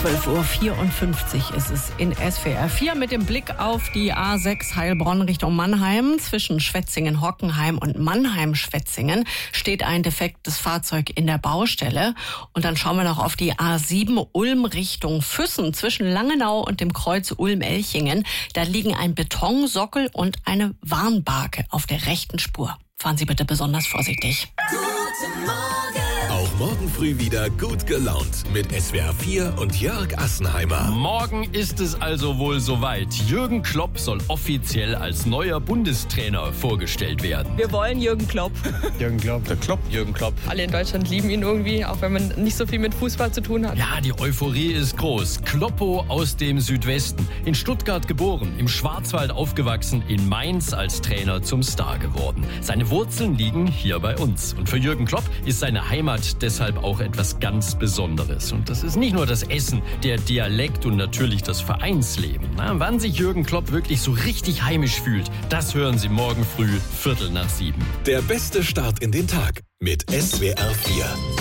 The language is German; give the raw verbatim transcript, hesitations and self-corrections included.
zwölf Uhr vierundfünfzig ist es in S W R vier mit dem Blick auf die A sechs Heilbronn Richtung Mannheim. Zwischen Schwetzingen-Hockenheim und Mannheim-Schwetzingen steht ein defektes Fahrzeug in der Baustelle. Und dann schauen wir noch auf die A sieben Ulm Richtung Füssen. Zwischen Langenau und dem Kreuz Ulm-Elchingen. Da liegen ein Betonsockel und eine Warnbarke auf der rechten Spur. Fahren Sie bitte besonders vorsichtig. Guten Morgen. Auch morgen früh wieder gut gelaunt mit S W R vier und Jörg Assenheimer. Morgen ist es also wohl soweit. Jürgen Klopp soll offiziell als neuer Bundestrainer vorgestellt werden. Wir wollen Jürgen Klopp. Jürgen Klopp. Der Klopp. Jürgen Klopp. Alle in Deutschland lieben ihn irgendwie, auch wenn man nicht so viel mit Fußball zu tun hat. Ja, die Euphorie ist groß. Kloppo aus dem Südwesten. In Stuttgart geboren, im Schwarzwald aufgewachsen, in Mainz als Trainer zum Star geworden. Seine Wurzeln liegen hier bei uns. Und für Jürgen Klopp ist seine Heimat deshalb auch etwas ganz Besonderes. Und das ist nicht nur das Essen, der Dialekt und natürlich das Vereinsleben. Na, wann sich Jürgen Klopp wirklich so richtig heimisch fühlt, das hören Sie morgen früh, Viertel nach sieben. Der beste Start in den Tag mit S W R vier.